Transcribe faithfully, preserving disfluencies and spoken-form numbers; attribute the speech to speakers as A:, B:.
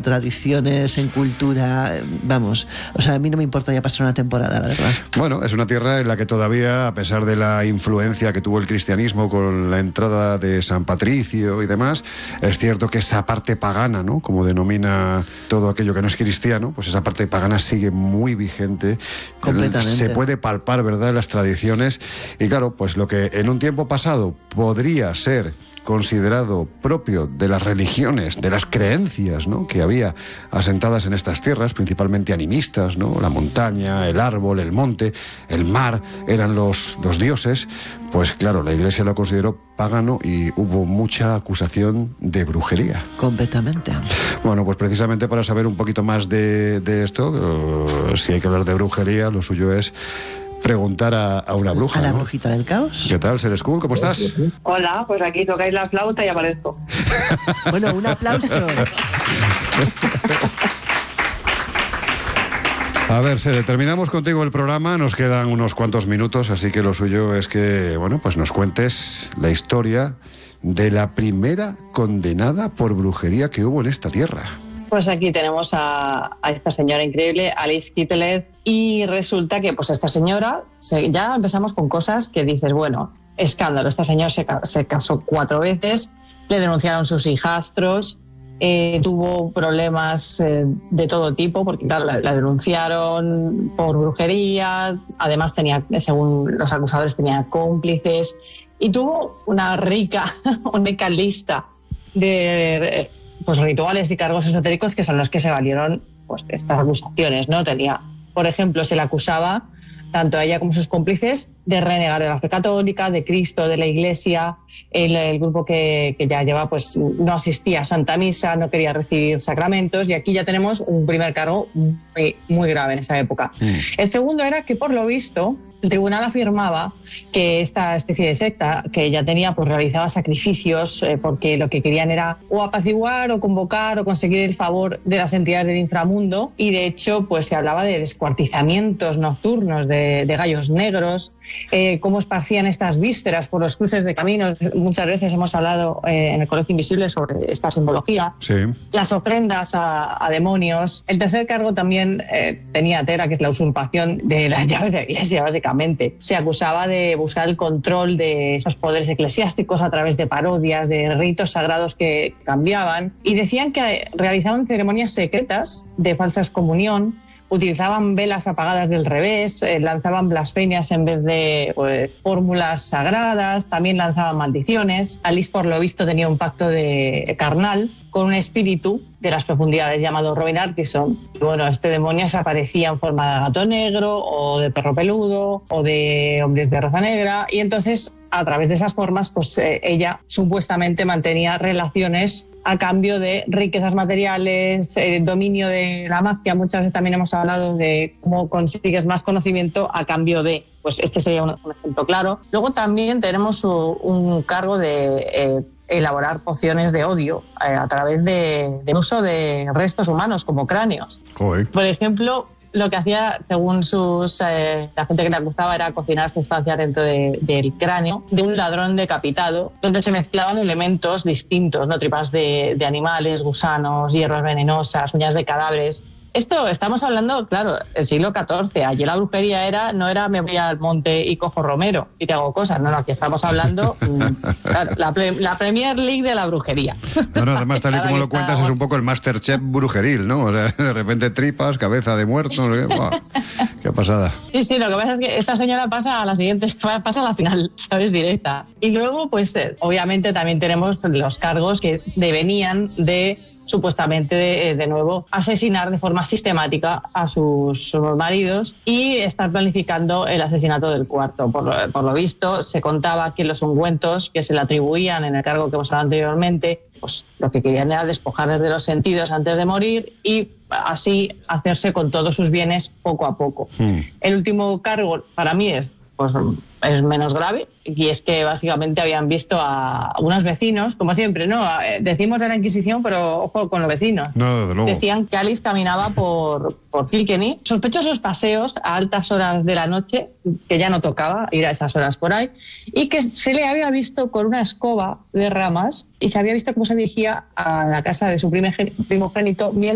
A: tradiciones, en cultura, vamos, o sea, a mí no me importaría pasar una temporada, la verdad.
B: Bueno, es una tierra en la que todavía, a pesar de la influencia que tuvo el cristianismo con la entrada de San Patricio y demás, es cierto que esa parte pagana, ¿no?, como denomina todo aquello que no es cristiano, pues esa parte pagana sigue muy vigente.
A: Completamente.
B: Se puede palpar, ¿verdad?, las tradiciones. Y claro, pues lo que en un tiempo pasado podría ser considerado propio de las religiones, de las creencias, ¿no?, que había asentadas en estas tierras, principalmente animistas, ¿no?, la montaña, el árbol, el monte, el mar, eran los, los dioses, pues claro, la Iglesia lo consideró pagano y hubo mucha acusación de brujería.
A: Completamente.
B: Bueno, pues precisamente para saber un poquito más de, de esto, uh, si hay que hablar de brujería, lo suyo es preguntar a, a una bruja,
A: a la
B: ¿no?
A: brujita del caos.
B: ¿Qué tal, Ser School? ¿Cómo estás?
C: Hola, pues aquí tocáis la flauta y aparezco.
A: Bueno, un aplauso.
B: A ver, Sere, terminamos contigo el programa, nos quedan unos cuantos minutos, así que lo suyo es que, bueno, pues nos cuentes la historia de la primera condenada por brujería que hubo en esta tierra.
C: Pues aquí tenemos a, a esta señora increíble, Alice Kittler, y resulta que pues esta señora, se, ya empezamos con cosas que dices, bueno, escándalo, esta señora se, se casó cuatro veces, le denunciaron sus hijastros, eh, tuvo problemas eh, de todo tipo, porque claro, la, la denunciaron por brujería, además tenía, según los acusadores, tenía cómplices, y tuvo una rica, una rica lista de pues rituales y cargos esotéricos que son los que se valieron pues de estas acusaciones, ¿no? Tenía, por ejemplo, se le acusaba tanto a ella como a sus cómplices de renegar de la fe católica, de Cristo, de la Iglesia. El, el grupo que, que ya lleva pues no asistía a Santa Misa, no quería recibir sacramentos, y aquí ya tenemos un primer cargo muy, muy grave en esa época. Mm. El segundo era que, por lo visto, el tribunal afirmaba que esta especie de secta que ella tenía pues realizaba sacrificios eh, porque lo que querían era o apaciguar o convocar o conseguir el favor de las entidades del inframundo, y de hecho pues se hablaba de descuartizamientos nocturnos de, de gallos negros, eh, cómo esparcían estas vísceras por los cruces de caminos. Muchas veces hemos hablado eh, en el Colegio Invisible sobre esta simbología.
B: Sí.
C: Las ofrendas a, a demonios. El tercer cargo también eh, tenía tela, que es la usurpación de las llaves de la Iglesia, básicamente. Se acusaba de buscar el control de esos poderes eclesiásticos a través de parodias, de ritos sagrados que cambiaban, y decían que realizaban ceremonias secretas de falsa excomunión, utilizaban velas apagadas del revés, eh, lanzaban blasfemias en vez de pues, fórmulas sagradas, también lanzaban maldiciones. Alice, por lo visto, tenía un pacto de carnal con un espíritu de las profundidades llamado Robin Artison. Y bueno, este demonio se aparecía en forma de gato negro o de perro peludo o de hombres de raza negra, y entonces a través de esas formas pues eh, ella supuestamente mantenía relaciones a cambio de riquezas materiales, eh, dominio de la magia. Muchas veces también hemos hablado de cómo consigues más conocimiento a cambio de, pues este sería un, un ejemplo claro. Luego también tenemos un, un cargo de eh, elaborar pociones de odio eh, a través de, del uso de restos humanos como cráneos.
B: Joder.
C: Por ejemplo, lo que hacía, según sus eh, la gente que le acusaba, era cocinar sustancias dentro de, del cráneo de un ladrón decapitado, donde se mezclaban elementos distintos, ¿no? Tripas de, de animales, gusanos, hierbas venenosas, uñas de cadáveres. Esto estamos hablando, claro, el siglo catorce. Allí la brujería era, no era me voy al monte y cojo romero y te hago cosas. No, no, aquí estamos hablando claro, la, pre, la Premier League de la brujería.
B: No, no, además, tal y como lo
C: está...
B: cuentas, es un poco el Masterchef brujeril, ¿no? O sea, de repente tripas, cabeza de muerto, no sé qué. ¡Wow! ¡Qué pasada!
C: Sí, sí, lo que pasa es que esta señora pasa a la siguiente, pasa a la final, ¿sabes? Directa. Y luego, pues, obviamente también tenemos los cargos que devenían de supuestamente de, de nuevo asesinar de forma sistemática a sus, sus maridos y estar planificando el asesinato del cuarto. Por lo, por lo visto, se contaba que los ungüentos que se le atribuían en el cargo que hemos hablado anteriormente, pues lo que querían era despojarles de los sentidos antes de morir y así hacerse con todos sus bienes poco a poco. Hmm. El último cargo para mí es, pues, es menos grave, y es que básicamente habían visto a unos vecinos, como siempre, ¿no? Decimos de la Inquisición, pero ojo con los vecinos.
B: No, desde luego.
C: Decían que Alice caminaba por, por Kilkenny, sospechosos paseos a altas horas de la noche, que ya no tocaba ir a esas horas por ahí, y que se le había visto con una escoba de ramas y se había visto cómo se dirigía a la casa de su primogénito,